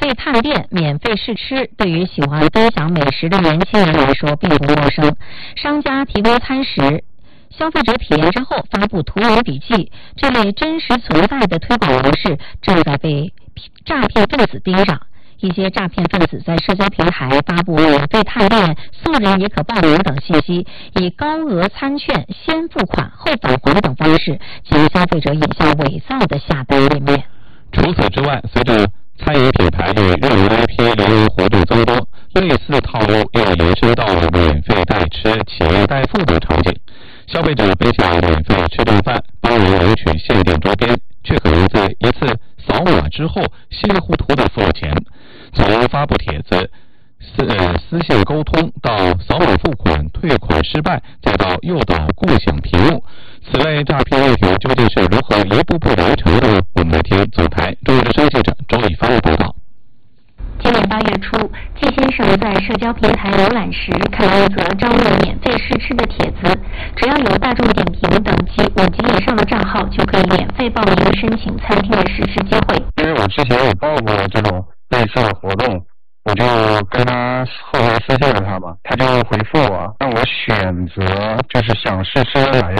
费探店、免费试吃，对于喜欢分享美食的年轻人来说并不陌生。商家提供餐食，消费者体验之后发布图文笔记，这类真实存在的推广模式正在被诈骗分子盯上。一些诈骗分子在社交平台发布免费探店、送人也可报名等信息，以高额餐券、先付款后返还等方式，将消费者引向伪造的下单页面。 除此之外，随着餐饮品牌与热门 IP 联营活动增多，类似套路又延伸到了免费代吃、企业代付等场景。消费者本想免费吃顿饭，帮人领取限定周边，却可能在一次扫码之后稀里糊涂的付了钱。从发布帖子、私信沟通到扫码付款、退款失败，再到诱导共享屏幕，此类诈骗问题究竟是如何一步步完成的呢？我们来听总台中日生记者周一帆的报道。 今年8月初，季先生在社交平台浏览时，看到一则招募免费试吃的帖子，只要有大众点评等级5级以上的账号，就可以免费报名申请餐厅的试吃机会。 因为我之前有报过这种类似的活动，我就跟他后来私信了他嘛，他就回复我，让我选择就是想试吃哪一